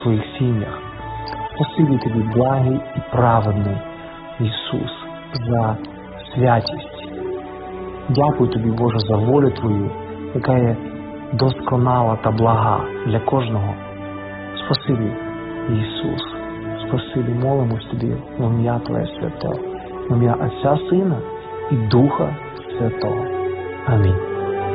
в своїх сім'ях. Спасибі тобі, благий і праведний Ісус, за святість. Дякую тобі, Боже, за волю Твою, яка є досконала та блага для кожного. Спасибі, Ісус. Спасибі, молимось тобі в ім'я Твоє святе, в ім'я Отця, Сина і Духа Святого. Амінь.